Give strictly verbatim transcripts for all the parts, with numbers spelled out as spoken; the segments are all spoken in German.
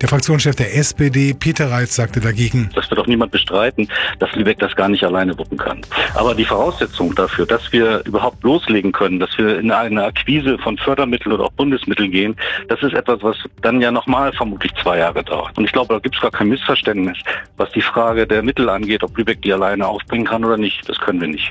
Der Fraktionschef der S P D, Peter Reitz, sagte dagegen: Das wird auch niemand bestreiten, dass Lübeck das gar nicht alleine wuppen kann. Aber die Voraussetzung dafür, dass wir überhaupt loslegen können, dass wir in eine Akquise von Fördermitteln oder auch Bundesmitteln gehen, das ist etwas, was dann ja nochmal vermutlich zwei Jahre dauert. Und ich glaube, da gibt es gar kein Missverständnis, was die Frage der Mittel angeht, ob Lübeck die alleine aufbringen kann oder nicht. Das können wir nicht.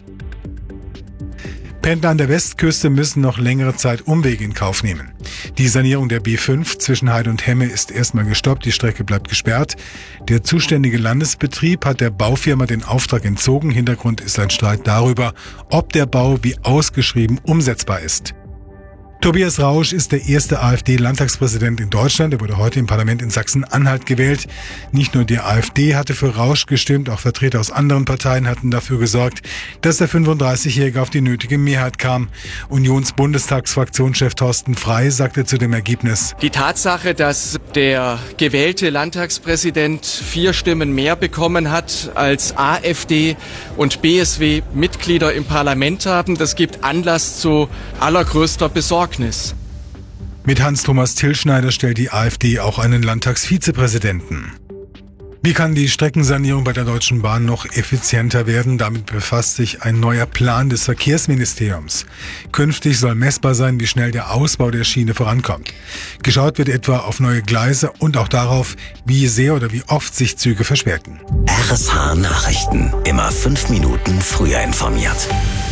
Pendler an der Westküste müssen noch längere Zeit Umwege in Kauf nehmen. Die Sanierung der B fünf zwischen Heide und Hemme ist erstmal gestoppt, die Strecke bleibt gesperrt. Der zuständige Landesbetrieb hat der Baufirma den Auftrag entzogen. Hintergrund ist ein Streit darüber, ob der Bau wie ausgeschrieben umsetzbar ist. Tobias Rausch ist der erste AfD-Landtagspräsident in Deutschland. Er wurde heute im Parlament in Sachsen-Anhalt gewählt. Nicht nur die AfD hatte für Rausch gestimmt, auch Vertreter aus anderen Parteien hatten dafür gesorgt, dass der fünfunddreißigjährige auf die nötige Mehrheit kam. Unions-Bundestagsfraktionschef Thorsten Frey sagte zu dem Ergebnis: Die Tatsache, dass der gewählte Landtagspräsident vier Stimmen mehr bekommen hat als AfD und B S W Mitglieder im Parlament haben, das gibt Anlass zu allergrößter Besorgnis. Mit Hans-Thomas Tillschneider stellt die AfD auch einen Landtagsvizepräsidenten. Wie kann die Streckensanierung bei der Deutschen Bahn noch effizienter werden? Damit befasst sich ein neuer Plan des Verkehrsministeriums. Künftig soll messbar sein, wie schnell der Ausbau der Schiene vorankommt. Geschaut wird etwa auf neue Gleise und auch darauf, wie sehr oder wie oft sich Züge verspäten. R S H Nachrichten. Immer fünf Minuten früher informiert.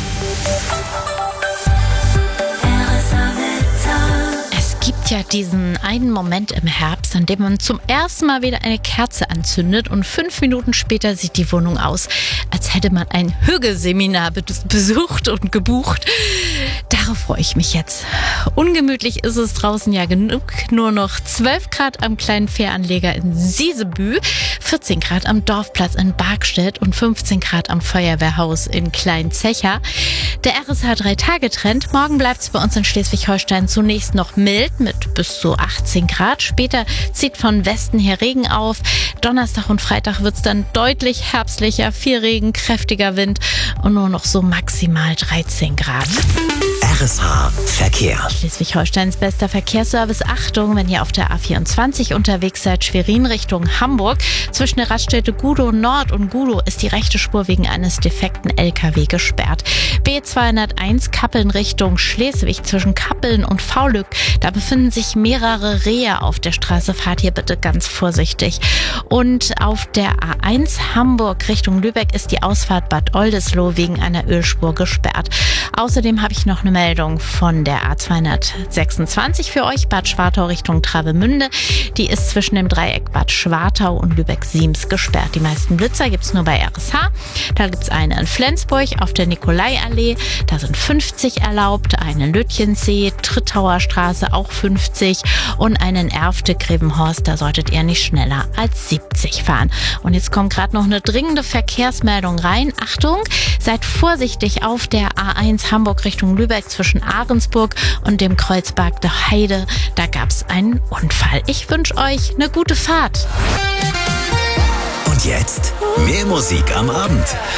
Es gibt ja diesen einen Moment im Herbst, an dem man zum ersten Mal wieder eine Kerze anzündet und fünf Minuten später sieht die Wohnung aus, als hätte man ein Hügge-Seminar besucht und gebucht. Darauf freue ich mich jetzt. Ungemütlich ist es draußen ja genug. Nur noch zwölf Grad am kleinen Fähranleger in Sisebü, vierzehn Grad am Dorfplatz in Barkstedt und fünfzehn Grad am Feuerwehrhaus in Kleinzecher. Der R S H-drei-Tage-Trend. Morgen bleibt es bei uns in Schleswig-Holstein zunächst noch mild mit bis zu achtzehn Grad. Später zieht von Westen her Regen auf. Donnerstag und Freitag wird es dann deutlich herbstlicher. Viel Regen, kräftiger Wind und nur noch so maximal dreizehn Grad. R S H Verkehr. Schleswig-Holsteins bester Verkehrsservice. Achtung, wenn ihr auf der A vierundzwanzig unterwegs seid, Schwerin Richtung Hamburg. Zwischen der Raststätte Gudow Nord und Gudow ist die rechte Spur wegen eines defekten L K W gesperrt. B zweihunderteins Kappeln Richtung Schleswig zwischen Kappeln und Faulück. Da befinden sich mehrere Rehe auf der Straße. Fahrt hier bitte ganz vorsichtig. Und auf der A eins Hamburg Richtung Lübeck ist die Ausfahrt Bad Oldesloe wegen einer Ölspur gesperrt. Außerdem habe ich noch eine Meldung von der A zweihundertsechsundzwanzig für euch, Bad Schwartau Richtung Travemünde. Die ist zwischen dem Dreieck Bad Schwartau und Lübeck-Siems gesperrt. Die meisten Blitzer gibt es nur bei R S H. Da gibt es eine in Flensburg auf der Nikolaiallee. Da sind fünfzig erlaubt. Eine in Lütjensee, Trittauer Straße auch fünfzig. Und einen in Erfte-Grevenhorst. Da solltet ihr nicht schneller als siebzig fahren. Und jetzt kommt gerade noch eine dringende Verkehrsmeldung rein. Achtung, seid vorsichtig auf der A eins Hamburg Richtung Lübeck zwischen Ahrensburg und dem Kreuzberg der Heide. Da gab es einen Unfall. Ich wünsche euch eine gute Fahrt. Und jetzt mehr Musik am Abend.